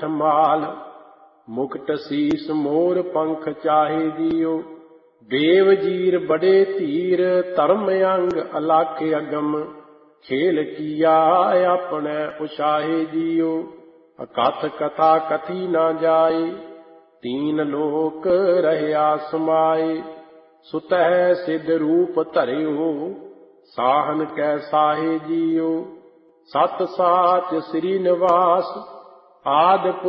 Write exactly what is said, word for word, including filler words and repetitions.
ਮਾਲ। ਮੁਕਟ ਸੀਸ ਮੋਰ ਪੰਖ ਚਾਹੇ ਜੀਓ, ਦੇਵ ਜੀਰ ਬੜੇ ਧੀਰ, ਧਰਮ ਅੰਗ ਅਲਾਖ ਅਗਮ। ਖੇਲ ਕੀਆ ਆਪਣੇ ਉਛਾਹੇ ਜੀਓ, ਅਕਥ ਕਥਾ ਕਥੀ ਨਾ ਜਾਏ। ਤੀਨ ਲੋਕ ਰਹਿਆ ਸਮਾਏ, ਸੁਤਹਿ ਸਿਧ ਰੂਪ ਧਰਿਓ, ਸਾਹਨ ਕੈ ਸਾਹੇ ਜੀਓ। ਸਤ ਸਾਚ ਸ੍ਰੀ ਨਿਵਾਸ, ਆਦਿ